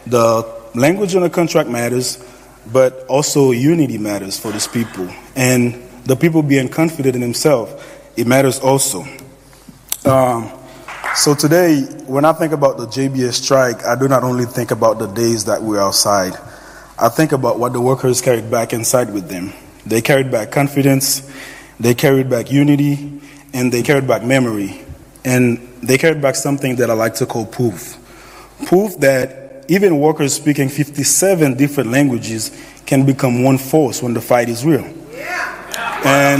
the language on the contract matters, but also unity matters for these people. And the people being confident in themselves, it matters also. So today, when I think about the JBS strike, I do not only think about the days that we're outside. I think about what the workers carried back inside with them. They carried back confidence, they carried back unity, and they carried back memory. And they carried back something that I like to call proof. Proof that even workers speaking 57 different languages can become one force when the fight is real. And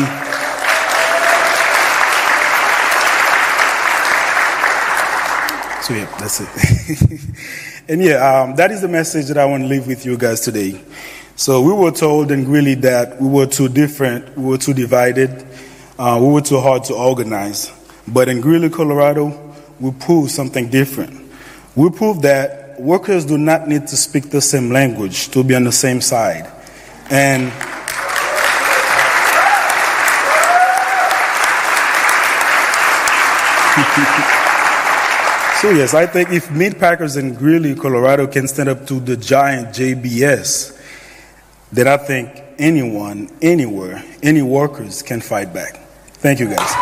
so yeah, that's it. And that is the message that I want to leave with you guys today. So we were told in Greeley that we were too different, we were too divided, we were too hard to organize. But in Greeley, Colorado, we proved something different. We proved that workers do not need to speak the same language to be on the same side. And so yes, I think if meat packers in Greeley, Colorado can stand up to the giant JBS, then I think anyone, anywhere, any workers can fight back. Thank you, guys.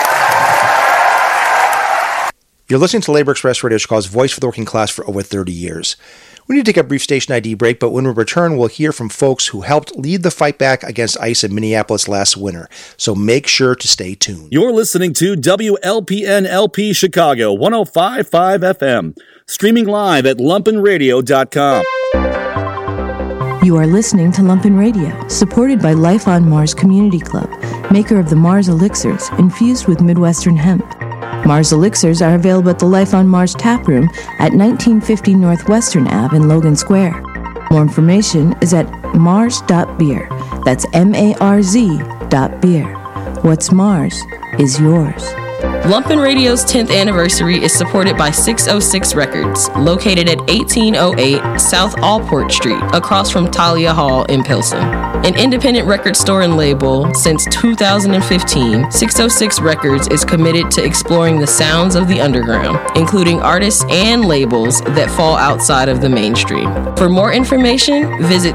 You're listening to Labor Express Radio, Chicago's voice for the working class for over 30 years. We need to take a brief station ID break, but when we return, we'll hear from folks who helped lead the fight back against ICE in Minneapolis last winter. So make sure to stay tuned. You're listening to WLPN-LP Chicago 105.5 FM, streaming live at lumpenradio.com. You are listening to Lumpen Radio, supported by Life on Mars Community Club, maker of the Mars Elixirs, infused with Midwestern hemp. Mars Elixirs are available at the Life on Mars tap room at 1950 Northwestern Ave in Logan Square. More information is at mars.beer. That's MARZ.beer. What's Mars is yours. Lumpen Radio's 10th anniversary is supported by 606 Records, located at 1808 South Allport Street, across from Talia Hall in Pilsen. An independent record store and label since 2015, 606 Records is committed to exploring the sounds of the underground, including artists and labels that fall outside of the mainstream. For more information, visit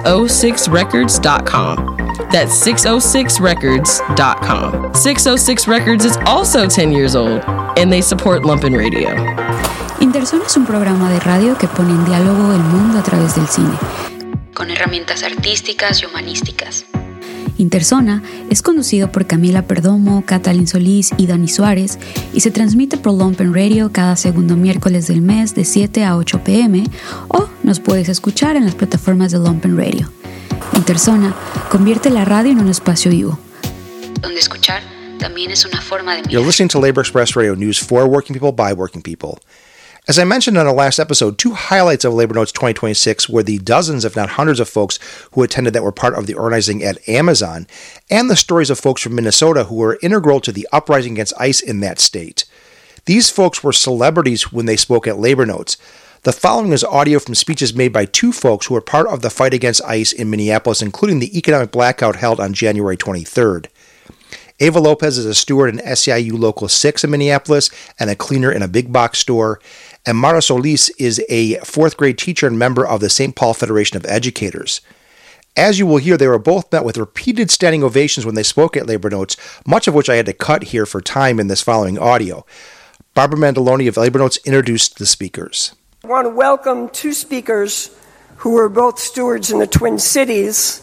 606records.com. That's 606records.com. 606 Records is also 10 years old, and they support Lumpen Radio. Interzona es un programa de radio que pone en diálogo el mundo a través del cine, con herramientas artísticas y humanísticas. Interzona es conducido por Camila Perdomo, Catalin Solís y Dani Suárez y se transmite por Lumpen Radio cada segundo miércoles del mes de 7 a 8 p.m. o nos puedes escuchar en las plataformas de Lumpen Radio. Interzona convierte la radio en un espacio vivo, donde escuchar también es una forma de mirar. You're listening to Labor Express Radio, news for working people by working people. As I mentioned on our last episode, two highlights of Labor Notes 2026 were the dozens, if not hundreds, of folks who attended that were part of the organizing at Amazon, and the stories of folks from Minnesota who were integral to the uprising against ICE in that state. These folks were celebrities when they spoke at Labor Notes. The following is audio from speeches made by two folks who were part of the fight against ICE in Minneapolis, including the economic blackout held on January 23rd. Ava Lopez is a steward in SEIU Local 6 in Minneapolis and a cleaner in a big box store. And Mara Solis is a fourth grade teacher and member of the St. Paul Federation of Educators. As you will hear, they were both met with repeated standing ovations when they spoke at Labor Notes, much of which I had to cut here for time in this following audio. Barbara Mandoloni of Labor Notes introduced the speakers. I want to welcome two speakers who were both stewards in the Twin Cities.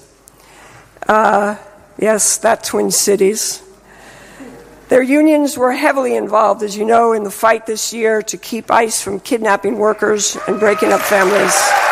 Yes, that Twin Cities. Their unions were heavily involved, as you know, in the fight this year to keep ICE from kidnapping workers and breaking up families.